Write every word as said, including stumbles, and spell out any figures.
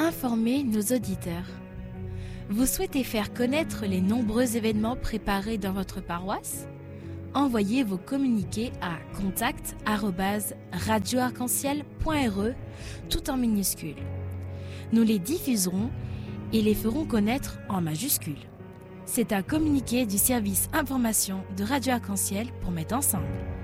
informer nos auditeurs. Vous souhaitez faire connaître les nombreux événements préparés dans votre paroisse? Envoyez vos communiqués à contact arobase radio arc en ciel point r e tout en minuscules. Nous les diffuserons et les ferons connaître en majuscules. C'est un communiqué du service information de Radio Arc-en-Ciel pour mettre ensemble.